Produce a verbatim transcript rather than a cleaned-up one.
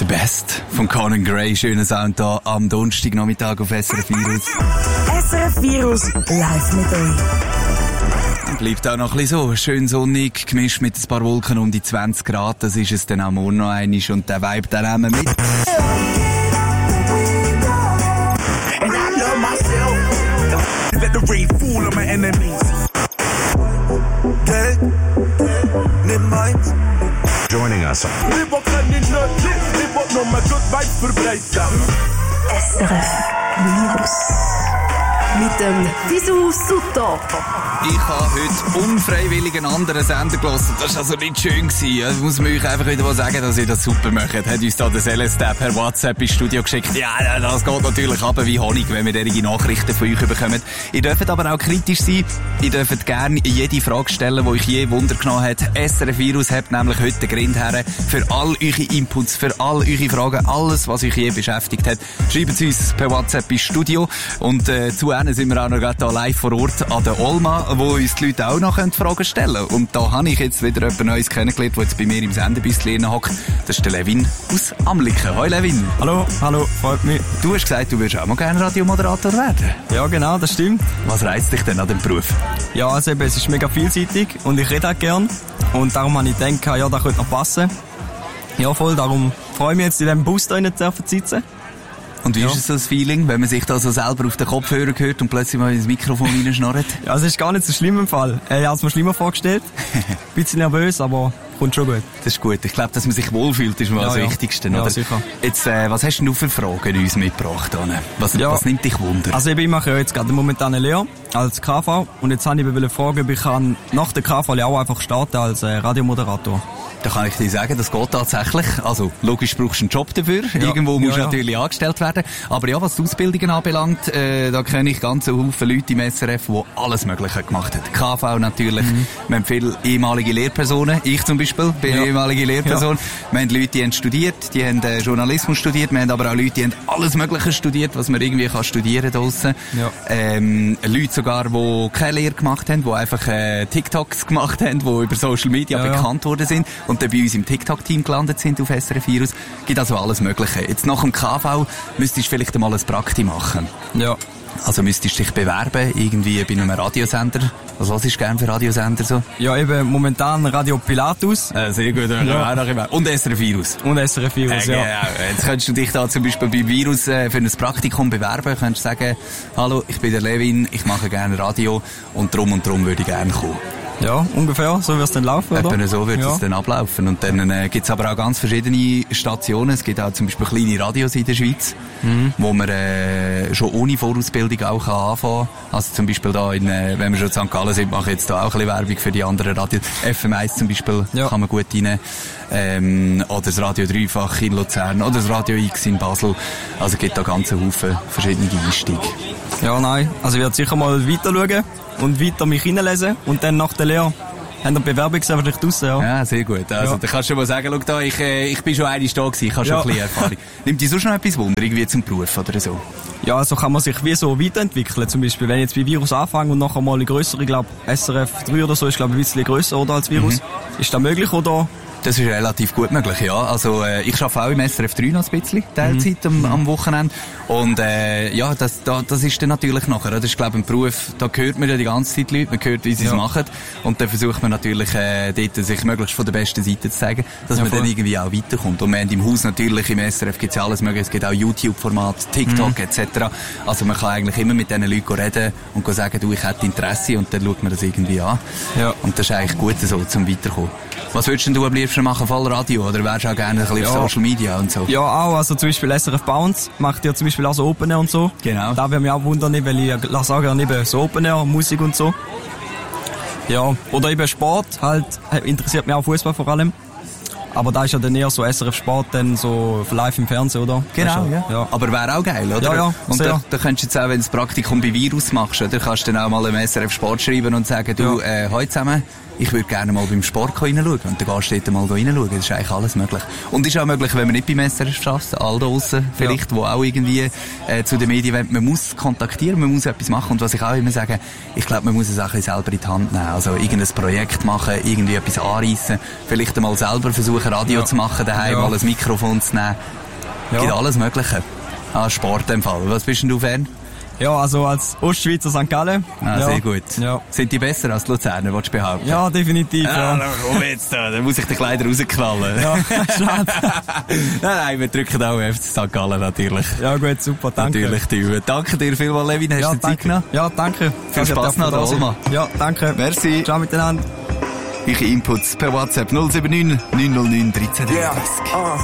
The Best von Conan Gray. Schöner Sound hier am Donnerstagnachmittag auf S R F Virus. S R F Virus live mit euch. Bleibt auch noch ein bisschen so schön sonnig, gemischt mit ein paar Wolken um die zwanzig Grad. Das ist es dann auch morgen noch einmal und der Vibe dann nehmen wir mit. Let the rain fall on my enemies. Okay? Nimm meins. Joining us. Lieber kann ich nicht, lieber noch mal gut weit verbreiten. S R F Virus. Mit dem Visu Sutter. Ich habe heute unfreiwillig einen anderen Sender gelassen. Das war also nicht schön gewesen. Ich muss mir euch einfach wieder mal sagen, dass ihr das super macht. Hat uns da der Celeste per WhatsApp ins Studio geschickt. Ja, das geht natürlich ab wie Honig, wenn wir derige Nachrichten von euch bekommen. Ihr dürft aber auch kritisch sein. Ihr dürft gerne jede Frage stellen, die euch je Wunder genommen hat. S R F Virus hat nämlich heute den Grind her für all eure Inputs, für all eure Fragen, alles, was euch je beschäftigt hat. Schreibt uns per WhatsApp ins Studio. Und äh, zu Ende sind wir auch noch gerade live vor Ort an der Olma, wo uns die Leute auch noch Fragen stellen können. Und da habe ich jetzt wieder jemand Neues kennengelernt, der jetzt bei mir im Sendebüsschen hockt. Das ist der Levin aus Amliken. Hoi Levin. Hallo, hallo, freut mich. Du hast gesagt, du würdest auch mal gerne Radiomoderator werden. Ja, genau, das stimmt. Was reizt dich denn an dem Beruf? Ja, also eben, es ist mega vielseitig und ich rede auch gern. Und darum habe ich gedacht, ja, das könnte noch passen. Ja, voll, darum freue ich mich jetzt in diesem Bus da zu sitzen. Und wie ja. ist es so das Feeling, wenn man sich da so selber auf den Kopfhörer hört und plötzlich mal ins Mikrofon reinschnarrt? Ja, es ist gar nicht so schlimm im Fall. Ich habe es mir schlimmer vorgestellt. Ein bisschen nervös, aber kommt schon gut. Das ist gut. Ich glaube, dass man sich wohlfühlt, ist mal ja, das ja. Wichtigste. Ja, oder? sicher. Jetzt, äh, was hast denn du für Fragen uns mitgebracht, Anne? Was, ja. was nimmt dich Wunder? Also ich mache ja jetzt gerade momentan eine Lehre als K V und jetzt habe ich fragen, ob ich kann nach der K V auch einfach starten als äh, Radiomoderator. Da kann ich dir sagen, das geht tatsächlich. Also, logisch brauchst du einen Job dafür. Ja. Irgendwo musst du ja, ja. natürlich angestellt werden. Aber ja, was die Ausbildungen anbelangt, äh, da kenne ich ganz Haufen Leute im S R F, die alles Mögliche gemacht haben. K V natürlich. Mhm. Wir haben viele ehemalige Lehrpersonen. Ich zum Beispiel bin ja. ehemalige Lehrperson. Ja. Wir haben Leute, die haben studiert, die haben äh, Journalismus studiert. Wir haben aber auch Leute, die haben alles Mögliche studiert, was man irgendwie kann studieren draussen. Ja. Ähm, Leute sogar, die keine Lehre gemacht haben, die einfach äh, TikToks gemacht haben, die über Social Media ja, bekannt ja. worden sind. Und dann bei uns im TikTok-Team gelandet sind auf S R F Virus. Gibt also alles Mögliche. Jetzt nach dem K V müsstest du vielleicht einmal ein Prakti machen. Ja. Also müsstest du dich bewerben, irgendwie bei einem Radiosender. Was hörst du gerne für Radiosender so? Ja, eben momentan Radio Pilatus. Äh, sehr gut. Ja. Und S R F Virus. Und S R F Virus, äh, ja. ja. Jetzt könntest du dich da zum Beispiel bei Virus äh, für ein Praktikum bewerben. Könntest sagen, hallo, ich bin der Levin, ich mache gerne Radio und drum und drum würde ich gerne kommen. Ja, ungefähr, so wird es dann laufen, oder? Etwa so wird es ja. dann ablaufen. Und dann äh, gibt es aber auch ganz verschiedene Stationen. Es gibt auch zum Beispiel kleine Radios in der Schweiz, mhm. wo man äh, schon ohne Vorausbildung auch kann anfangen kann. Also zum Beispiel da, in, äh, wenn wir schon in Sankt Gallen sind, mache ich jetzt da auch ein bisschen Werbung für die anderen Radios. F M eins zum Beispiel ja. kann man gut rein. Ähm, oder das Radio Dreifach in Luzern oder das Radio X in Basel. Also es gibt da ganz Haufen verschiedene Einstiege. Ja, nein. Also ich werde sicher mal weiter schauen und weiter mich hineinlesen und dann nach der Lehre haben wir Bewerbungsgespräch vielleicht draussen, ja. Ja, sehr gut. Also, ja. da kannst du schon mal sagen, schau da, ich, äh, ich bin schon einmal da gewesen, ich habe schon ja. ein bisschen Erfahrung. Nimmt dich sonst noch etwas Wunder, irgendwie zum Beruf oder so? Ja, also kann man sich wie so weiterentwickeln. Zum Beispiel, wenn ich jetzt bei Virus anfange und nachher mal eine grössere, ich glaube, S R F drei oder so ist, glaube ich, ein bisschen grösser, oder, als Virus. Mhm. Ist das möglich, oder? Das ist relativ gut möglich, ja. Also, äh, ich arbeite auch im S R F drei noch ein bisschen, Teilzeit mhm. am, am Wochenende. Und, äh, ja, das, da, das ist dann natürlich nachher, das ist, glaube ich, ein Beruf, da hört man ja die ganze Zeit Leute, man hört, wie sie es ja. machen. Und dann versucht man natürlich, äh, dort sich möglichst von der besten Seite zu zeigen, dass ja, man voll. Dann irgendwie auch weiterkommt. Und wir haben im Haus natürlich, im S R F gibt's ja alles mögliche, es gibt auch YouTube-Format, TikTok, mhm. et cetera. Also, man kann eigentlich immer mit diesen Leuten reden und sagen, du, ich hätte Interesse, und dann schaut man das irgendwie an. Ja. Und das ist eigentlich gut so, zum Weiterkommen. Was würdest denn du am liebsten machen? Voll Radio? Oder wärst du auch gerne ein bisschen ja. auf Social Media und so? Ja, auch. Also zum Beispiel S R F Bounce macht ja zum Beispiel auch so Open Air und so. Genau. Da würde mich auch wundern, weil ich lasse auch gerne eben so Open Air, Musik und so. Ja, oder eben Sport, halt, interessiert mich auch Fußball vor allem. Aber da ist ja dann eher so S R F Sport, dann so live im Fernsehen, oder? Genau, ja. ja. Aber wäre auch geil, oder? Ja, ja. Und da, da könntest du jetzt auch, wenn du das Praktikum bei Virus machst, oder kannst du dann auch mal im S R F Sport schreiben und sagen, du, ja. äh, heute zusammen, ich würde gerne mal beim Sport reinschauen. Und dann gehst du dort mal reinschauen. Das ist eigentlich alles möglich. Und ist auch möglich, wenn man nicht beim S R F schafft, all da draussen vielleicht, ja. wo auch irgendwie äh, zu den Medien wollen. Man muss kontaktieren, man muss etwas machen. Und was ich auch immer sage, ich glaube, man muss es auch ein bisschen selber in die Hand nehmen. Also irgendein Projekt machen, irgendwie etwas anreissen, vielleicht einmal selber versuchen, Radio ja. zu machen, daheim ja. mal ein Mikrofon zu nehmen. Es ja. gibt alles Mögliche. Ah, Sport im Fall. Was bist denn du Fan? Ja, also als Ostschweizer Sankt Gallen. Ah, ja. sehr gut. Ja. Sind die besser als die Luzerner, willst du behaupten? Ja, definitiv. Ah, ja. Komm jetzt da, dann muss ich die Kleider rausknallen. Ja, schade. nein, nein, wir drücken auch F C Sankt Gallen natürlich. Ja gut, super, danke. Natürlich, du. Danke dir vielmals, Levin, hast ja, du Zeit genommen? Ja, danke. Viel Spass noch, Alma. Ja, danke. Merci. Ciao miteinander. Eure Inputs per WhatsApp null sieben neun neun null neun eins drei drei. Yeah, uh.